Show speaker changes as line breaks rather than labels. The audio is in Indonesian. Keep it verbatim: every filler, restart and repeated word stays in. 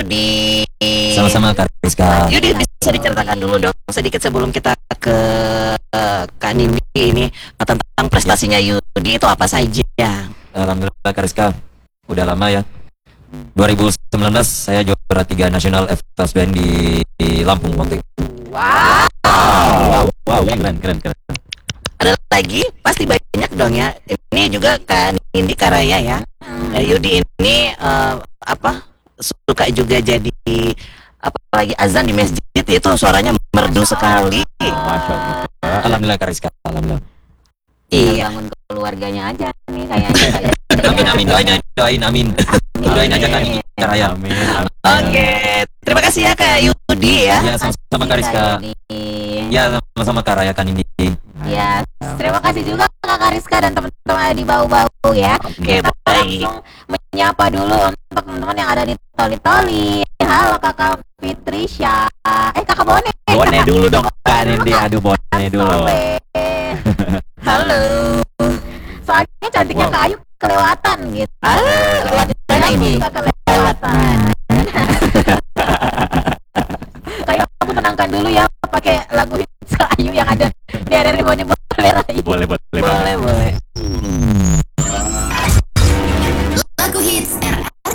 Yudi.
Sama-sama Kak Rizka.
Yudi, bisa diceritakan dulu dong sedikit sebelum kita ke uh, Kak Nindi ini tentang prestasinya Yudi itu apa saja?
Alhamdulillah Kak Rizka, udah lama ya. dua ribu sembilan belas saya juara tiga nasional F T S Band di, di Lampung waktu itu.
Wow.
Wow, wow, keren, keren, keren.
Ada lagi? Pasti banyak dong ya. Ini juga Kak Nindi Karaya ya. Nah, Yudi ini uh, apa? Suka juga jadi apa lagi azan di masjid itu suaranya merdu sekali.
Masya Allah. Alhamdulillah Kak Rizka, alhamdulillah.
Iya, bangun keluarganya aja nih kayaknya.
Amin, amin, doain, doain, amin. Doain aja Kak Nindi Karaya. Amin.
Oke, terima kasih ya Kak Yudi ya.
Ya, sama-sama Kak Rizka. Ya, sama-sama Kak Raya, Kak Nindi.
Ya, terima kasih juga Kak Rizka dan teman-teman di bau-bau ya.
Oke,
Kita
baik.
langsung menyapa dulu untuk teman-teman yang ada di Toli-Toli. Halo Kakak Fitrisha. Eh Kakak Bone.
Bone dulu dong Kak Nindi. Aduh, Bone dulu.
Halo.
Soalnya cantiknya
Wow.
Kak Ayu kelewatan gitu.
Ah,
Kelewatan
ini.
suka kelewatan. Kayak aku tenangkan dulu ya pakai lagu hits Kak Ayu yang ada di R R I Bone boleh lah.
Boleh, boleh, boleh.
Boleh, boleh.